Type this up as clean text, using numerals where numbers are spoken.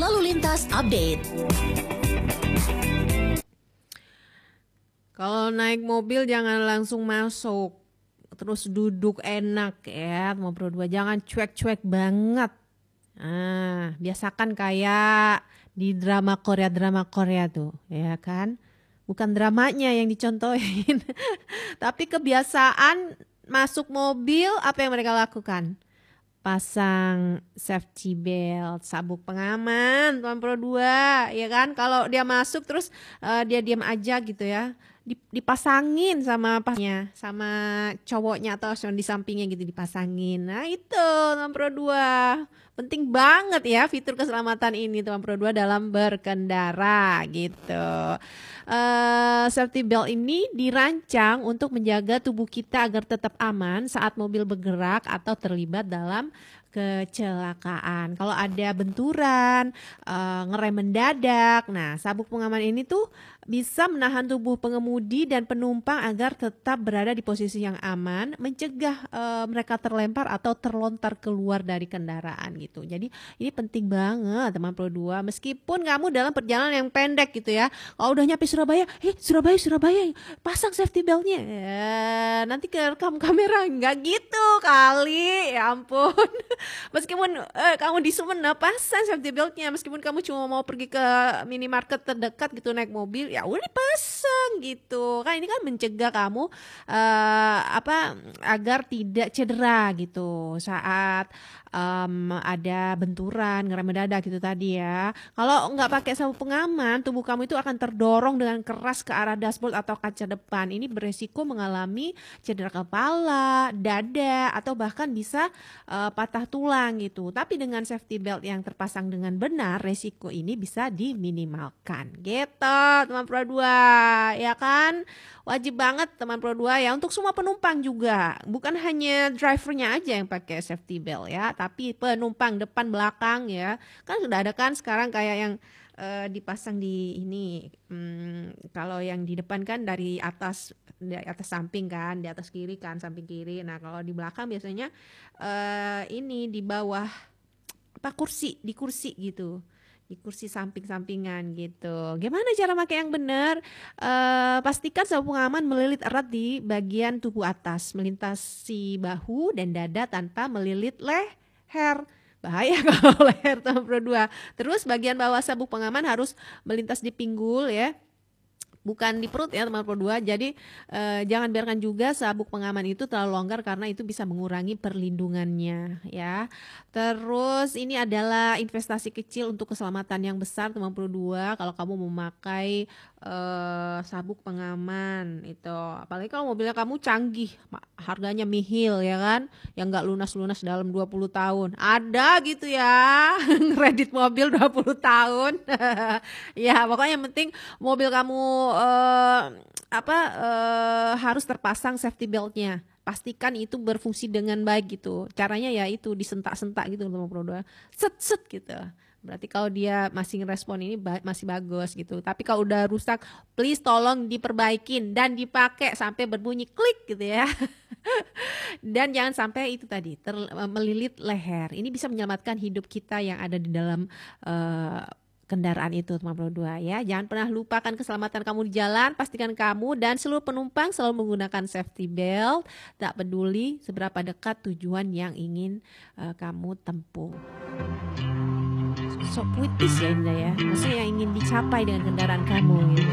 Lalu Lintas Update. Kalau naik mobil jangan langsung masuk, terus duduk enak ya, nomor 2. Jangan cuek-cuek banget. Biasakan kayak di drama Korea tuh, ya kan? Bukan dramanya yang dicontohin, tapi kebiasaan masuk mobil apa yang mereka lakukan? Pasang safety belt, sabuk pengaman, tuan pro 2, ya kan? Kalau dia masuk terus dia diam aja gitu ya, dipasangin sama pasnya, sama cowoknya atau yang di sampingnya gitu dipasangin. Nah itu tuan pro 2, penting banget ya fitur keselamatan ini tuan pro 2 dalam berkendara gitu. Safety belt ini dirancang untuk menjaga tubuh kita agar tetap aman saat mobil bergerak atau terlibat dalam kecelakaan. Kalau ada benturan, ngerem mendadak, nah sabuk pengaman ini tuh bisa menahan tubuh pengemudi dan penumpang agar tetap berada di posisi yang aman, mencegah mereka terlempar atau terlontar keluar dari kendaraan gitu. Jadi ini penting banget teman pro 2, meskipun kamu dalam perjalanan yang pendek gitu ya. Kalau udah nyampe Surabaya, Surabaya, pasang safety beltnya. Nanti kerekam kamera, nggak gitu kali, ya ampun. Meskipun kamu di Sumeneb, pasang safety beltnya. Meskipun kamu cuma mau pergi ke minimarket terdekat gitu naik mobil, ya udah pasang gitu. Kan ini kan mencegah kamu agar tidak cedera gitu saat ada benturan, ngerem mendadak gitu tadi ya. Kalau nggak pakai sabuk pengaman, tubuh kamu itu akan terdorong dengan keras ke arah dashboard atau kaca depan. Ini beresiko mengalami cedera kepala, dada, atau bahkan bisa patah tulang gitu. Tapi dengan safety belt yang terpasang dengan benar, resiko ini bisa diminimalkan gitu teman pro 2, ya kan? Wajib banget teman pro 2 ya, untuk semua penumpang juga, bukan hanya drivernya aja yang pakai safety belt ya, tapi penumpang depan belakang ya. Kan sudah ada kan sekarang kayak yang dipasang di ini, kalau yang di depan kan dari atas samping kan, di atas kiri kan, samping kiri. Nah kalau di belakang biasanya ini di bawah di kursi gitu, di kursi samping-sampingan gitu. Gimana cara pakai yang benar? Pastikan sabuk pengaman melilit erat di bagian tubuh atas, melintasi bahu dan dada tanpa melilit leher. Bahaya kalau leher teman pro 2. Terus bagian bawah sabuk pengaman harus melintas di pinggul ya, bukan di perut ya teman pro 2. Jadi jangan biarkan juga sabuk pengaman itu terlalu longgar karena itu bisa mengurangi perlindungannya ya. Terus ini adalah investasi kecil untuk keselamatan yang besar teman pro 2 kalau kamu memakai sabuk pengaman itu. Apalagi kalau mobilnya kamu canggih, harganya mihil ya kan, yang nggak lunas-lunas dalam 20 tahun. Ada gitu ya, kredit mobil 20 tahun. Ya pokoknya yang penting mobil kamu harus terpasang safety beltnya. Pastikan itu berfungsi dengan baik gitu. Caranya ya itu disentak-sentak gitu teman pro 2. Set gitu. Berarti kalau dia masih ngerespon ini masih bagus gitu. Tapi kalau udah rusak, please tolong diperbaikin dan dipakai sampai berbunyi klik gitu ya. Dan jangan sampai itu tadi melilit leher. Ini bisa menyelamatkan hidup kita yang ada di dalam kendaraan itu teman pro 2 ya. Jangan pernah lupakan keselamatan kamu di jalan. Pastikan kamu dan seluruh penumpang selalu menggunakan safety belt, tak peduli seberapa dekat tujuan yang ingin kamu tempuh. So puitis ya Indah ya, maksudnya yang ingin dicapai dengan kendaraan kamu gitu.